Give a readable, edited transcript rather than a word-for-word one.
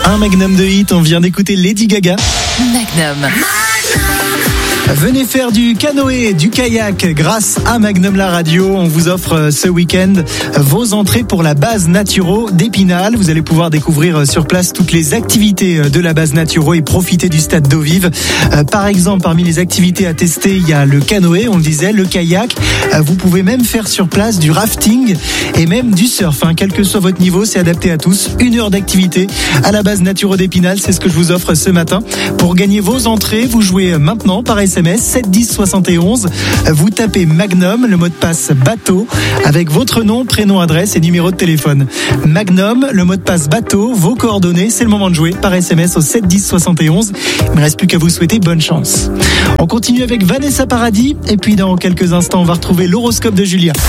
Un magnum de hit, on vient d'écouter Lady Gaga. Magnum. Venez faire du canoë, du kayak grâce à Magnum la radio. On vous offre ce week-end vos entrées pour la base Naturo d'Épinal. Vous allez pouvoir découvrir sur place toutes les activités de la base Naturo et profiter du stade d'eau vive. Par exemple, parmi les activités à tester, il y a le canoë, on le disait, le kayak. Vous pouvez même faire sur place du rafting et même du surf. Quel que soit votre niveau, c'est adapté à tous. 1 heure d'activité à la base Naturo d'Épinal, c'est ce que je vous offre ce matin. Pour gagner vos entrées, vous jouez maintenant par SMS 7 10 71. Vous tapez Magnum, le mot de passe bateau, avec votre nom, prénom, adresse et numéro de téléphone. Magnum, le mot de passe bateau, vos coordonnées, c'est le moment de jouer par SMS au 7 10 71. Il ne me reste plus qu'à vous souhaiter bonne chance. On continue avec Vanessa Paradis et puis dans quelques instants, on va retrouver l'horoscope de Julia.